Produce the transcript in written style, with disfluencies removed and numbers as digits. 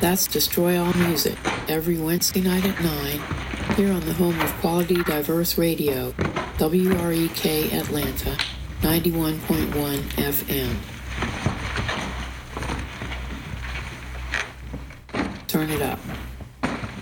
That's Destroy All Music, every Wednesday night at 9, here on the home of quality diverse radio, WREK Atlanta, 91.1 FM. Turn it up.